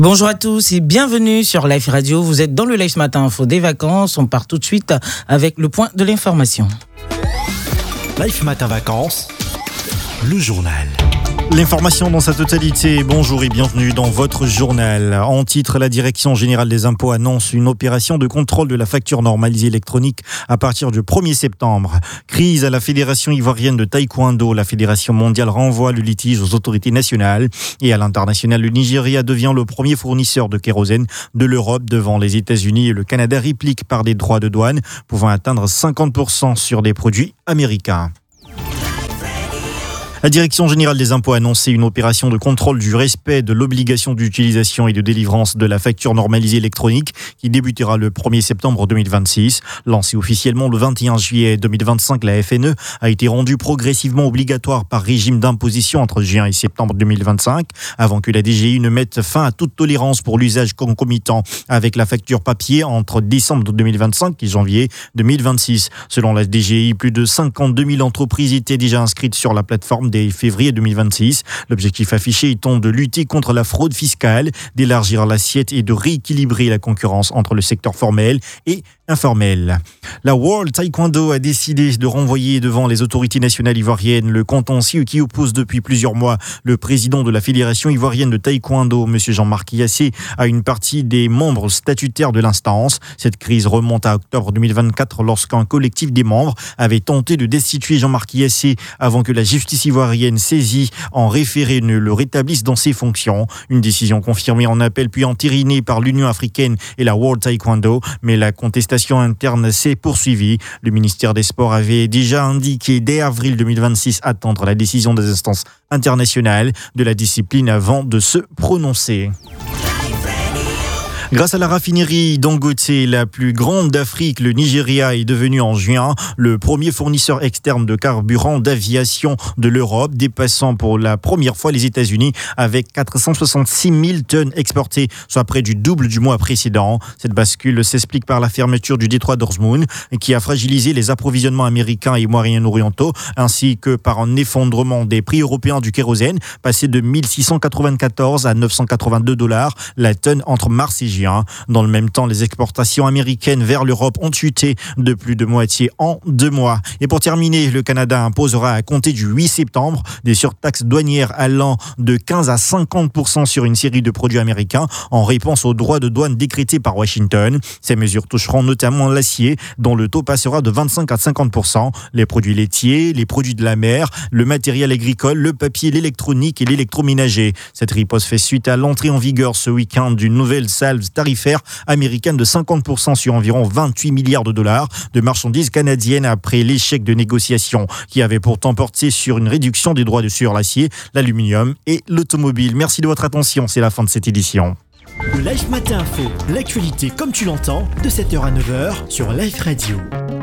Bonjour à tous et bienvenue sur Life Radio. Vous êtes dans le Life Matin Info des vacances. On part tout de suite avec le point de l'information. Life Matin Vacances, le journal. L'information dans sa totalité. Bonjour et bienvenue dans votre journal. En titre, la Direction Générale des Impôts annonce une opération de contrôle de la facture normalisée électronique à partir du 1er septembre. Crise à la Fédération ivoirienne de taekwondo. La Fédération mondiale renvoie le litige aux autorités nationales. Et à l'international, le Nigeria devient le premier fournisseur de kérosène de l'Europe devant les États-Unis et le Canada réplique par des droits de douane pouvant atteindre 50% sur des produits américains. La Direction Générale des Impôts a annoncé une opération de contrôle du respect de l'obligation d'utilisation et de délivrance de la facture normalisée électronique qui débutera le 1er septembre 2026. Lancée officiellement le 21 juillet 2025, la FNE a été rendue progressivement obligatoire par régime d'imposition entre juin et septembre 2025, avant que la DGI ne mette fin à toute tolérance pour l'usage concomitant avec la facture papier entre décembre 2025 et janvier 2026. Selon la DGI, plus de 52 000 entreprises étaient déjà inscrites sur la plateforme dès février 2026. L'objectif affiché étant de lutter contre la fraude fiscale, d'élargir l'assiette et de rééquilibrer la concurrence entre le secteur formel et informel. La World Taekwondo a décidé de renvoyer devant les autorités nationales ivoiriennes le contentieux qui oppose depuis plusieurs mois le président de la Fédération ivoirienne de taekwondo, M. Jean-Marc Yassé, à une partie des membres statutaires de l'instance. Cette crise remonte à octobre 2024 lorsqu'un collectif des membres avait tenté de destituer Jean-Marc Yassé avant que la justice ivoirienne saisie en référé ne le rétablisse dans ses fonctions. Une décision confirmée en appel puis entérinée par l'Union africaine et la World Taekwondo, mais la contestation interne s'est poursuivie. Le ministère des Sports avait déjà indiqué dès avril 2026 attendre la décision des instances internationales de la discipline avant de se prononcer. Grâce à la raffinerie Dangote, la plus grande d'Afrique, le Nigeria est devenu en juin le premier fournisseur externe de carburant d'aviation de l'Europe, dépassant pour la première fois les États-Unis avec 466 000 tonnes exportées, soit près du double du mois précédent. Cette bascule s'explique par la fermeture du détroit d'Ormuz qui a fragilisé les approvisionnements américains et moyen-orientaux, ainsi que par un effondrement des prix européens du kérosène, passé de 1 694 à 982 $ la tonne entre mars et juin. Dans le même temps, les exportations américaines vers l'Europe ont chuté de plus de moitié en 2 mois. Et pour terminer, le Canada imposera à compter du 8 septembre des surtaxes douanières allant de 15 à 50% sur une série de produits américains en réponse aux droits de douane décrétés par Washington. Ces mesures toucheront notamment l'acier, dont le taux passera de 25 à 50%, les produits laitiers, les produits de la mer, le matériel agricole, le papier, l'électronique et l'électroménager. Cette riposte fait suite à l'entrée en vigueur ce week-end d'une nouvelle salve tarifaire américaine de 50% sur environ 28 milliards de dollars de marchandises canadiennes après l'échec de négociations qui avait pourtant porté sur une réduction des droits sur l'acier, l'aluminium et l'automobile. Merci de votre attention, c'est la fin de cette édition. Le Life Matin Info, l'actualité comme tu l'entends, de 7h à 9h sur Life Radio.